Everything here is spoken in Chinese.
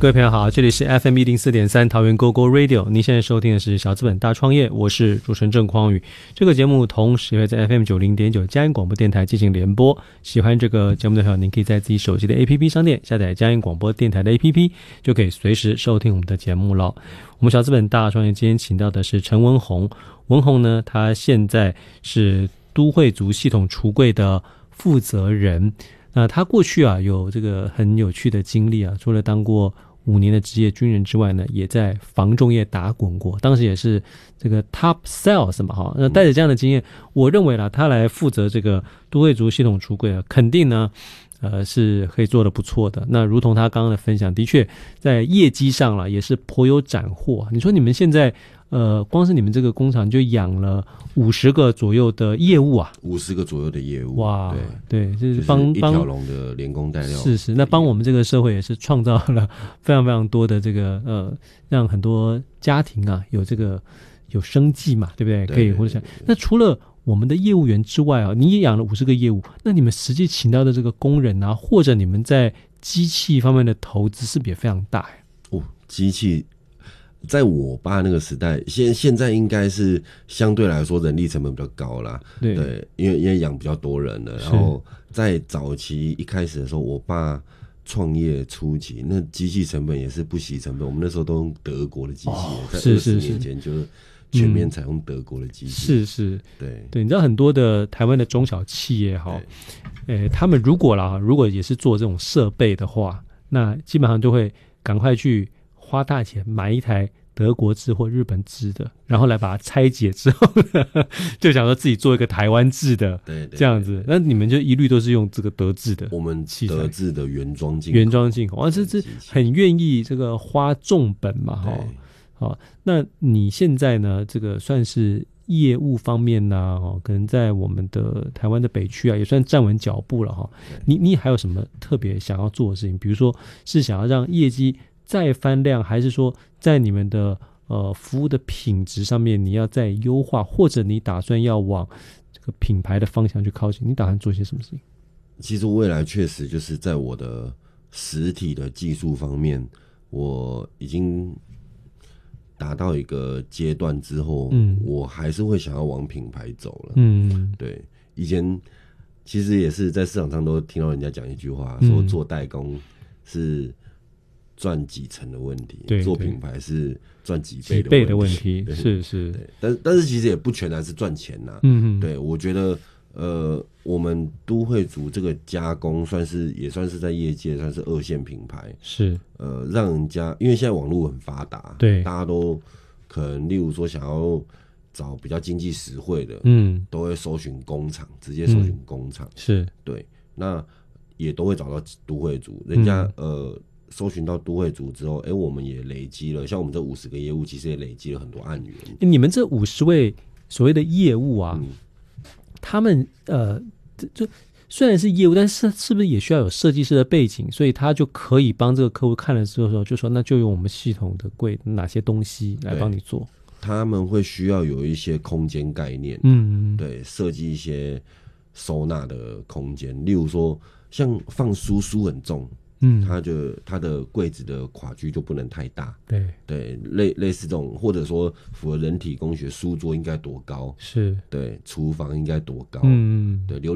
各位朋友好，这里是 FM104.3 桃园 GoGo Radio， 您现在收听的是小资本大创业，我是主持人郑匡宇。这个节目同时会在 FM90.9 佳音广播电台进行联播。喜欢这个节目的朋友，您可以在自己手机的 APP 商店下载佳音广播电台的 APP， 就可以随时收听我们的节目了。我们小资本大创业今天请到的是陈文宏，文宏呢，他现在是都会族系统橱柜的负责人。那他过去啊有这个很有趣的经历啊，除了当过5年的职业军人之外呢，也在房仲业打滚过，当时也是这个 top sales 嘛哈。那带着这样的经验，我认为啦，他来负责这个都会族系统橱柜啊，肯定呢是可以做得不错的。那如同他刚刚的分享，的确在业绩上啦也是颇有斩获。你说你们现在光是你们这个工厂就养了50个左右的业务啊 ，50个左右的业务， 哇，对，就是帮一条龙的连工带料， 是，那帮我们这个社会也是创造了非常非常多的这个让很多家庭啊有这个有生计嘛，对不对？可以或者那除了我们的业务员之外啊，你也养了50个业务，那你们实际请到的这个工人啊，或者你们在机器方面的投资是不是也非常大呀？ 机器。在我爸那个时代，现在应该是相对来说人力成本比较高啦，对，因为养比较多人了。然后在早期一开始的时候，我爸创业初期，那机器成本也是不惜成本。我们那时候都用德国的机器，在20年前就是全面采用德国的机器。是，对，你知道很多的台湾的中小企业哈， 他们如果也是做这种设备的话，那基本上就会赶快去花大钱买一台德国制或日本制的，然后来把它拆解之后呢，就想说自己做一个台湾制的，对，这样子。那你们就一律都是用这个德制的， 我们德制的原装进口， 这很愿意这个花重本嘛，哈。好，那你现在呢？这个算是业务方面呢，可能在我们的台湾的北区啊，也算站稳脚步了哈。你还有什么特别想要做的事情？比如说是想要让业绩再翻量，还是说在你们的服务的品质上面你要再优化，或者你打算要往这个品牌的方向去靠近？你打算做些什么事情？ 其实未来确实就是在我的实体的技术方面，我已经达到一个阶段之后，我还是会想要往品牌走了。对，以前其实也是在市场上都听到人家讲一句话，说做代工是赚几成的问题，对，做品牌是赚几倍的问题， 是， 但是其实也不全然是赚钱呐。对，我觉得我们都会族这个加工也算是在业界算是2线品牌，是让人家因为现在网络很发达，对，大家都可能例如说想要找比较经济实惠的，都会搜寻工厂，直接搜寻工厂，是对，那也都会找到都会族，人家搜寻到都会族之后，我们也累积了，像我们这50个业务，其实也累积了很多案源。 你们这50位所谓的业务啊，他们就虽然是业务，但是是不是也需要有设计师的背景，所以他就可以帮这个客户看了之后就说，那就用我们系统的柜哪些东西来帮你做？ 他们会需要有一些空间概念，对，设计一些收纳的空间，例如说像放书很重。它的柜子的跨距就不能太大，对，类似这种，或者说符合人体工学，书桌应该多高，是对，厨房应该多高，对，